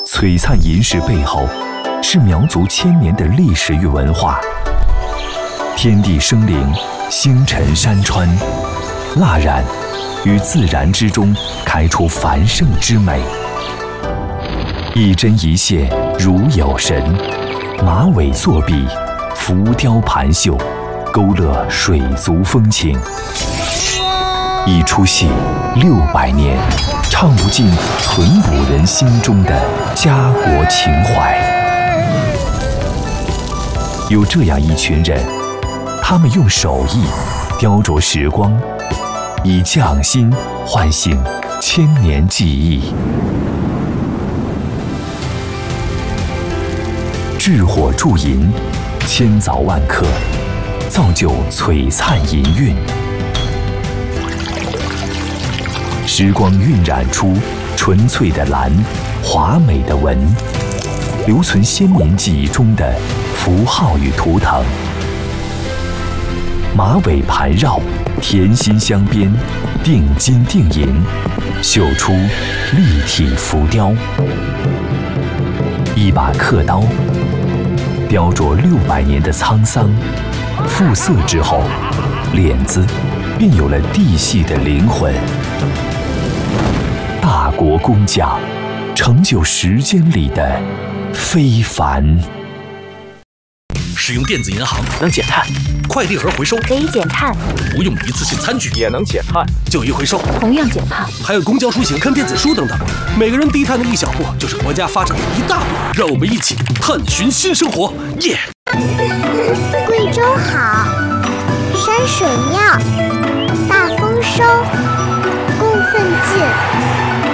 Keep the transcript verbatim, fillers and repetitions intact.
璀璨银饰背后，是苗族千年的历史与文化。天地生灵，星辰山川，蜡染于自然之中开出繁盛之美。一针一线如有神，马尾作笔，浮雕盘绣，勾勒水族风情。一出戏六百年，唱不尽淳朴人心中的家国情怀。有这样一群人，他们用手艺雕琢时光，以匠心唤醒千年记忆。制火铸银，千凿万刻，造就璀璨银韵。时光晕染出纯粹的蓝，华美的纹，留存先民记忆中的符号与图腾。马尾盘绕，甜心镶边，定金定银，绣出立体浮雕。一把刻刀，雕琢六百年的沧桑，复色之后，脸子便有了地系的灵魂。大国工匠，成就时间里的非凡。 使用电子银行能减碳， 快递盒回收可以减碳， 不用一次性餐具也能减碳， 旧衣回收同样减碳， 还有公交出行看电子书等等，每个人低碳的一小步，就是国家发展的一大步。让我们一起探寻新生活，耶！ 贵州好，山水妙，大丰收，供奉进。